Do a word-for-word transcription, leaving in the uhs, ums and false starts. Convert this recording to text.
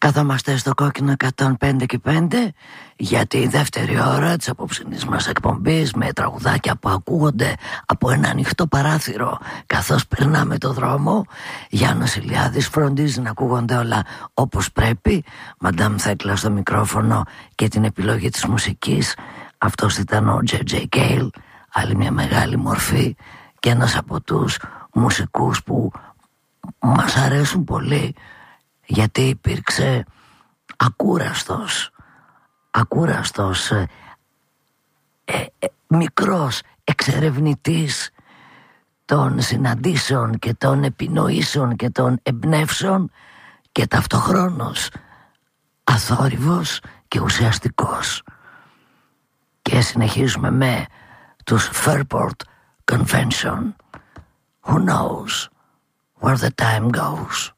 Καθόμαστε στο κόκκινο εκατόν πέντε και πέντε για τη δεύτερη ώρα της απόψινής μας εκπομπής, με τραγουδάκια που ακούγονται από ένα ανοιχτό παράθυρο καθώς περνάμε το δρόμο. Γιάννος Ηλιάδης φροντίζει να ακούγονται όλα όπως πρέπει. Μαντάμ Θέκλα στο μικρόφωνο και την επιλογή της μουσικής. Αυτός ήταν ο τζέι τζέι Cale, άλλη μια μεγάλη μορφή και ένας από τους μουσικούς που μας αρέσουν πολύ, γιατί υπήρξε ακούραστος, ακούραστος, ε, ε, ε, μικρός εξερευνητής των συναντήσεων και των επινοήσεων και των εμπνεύσεων και ταυτοχρόνως αθόρυβος και ουσιαστικός. Και συνεχίζουμε με τους Fairport Convention. Who knows where the time goes?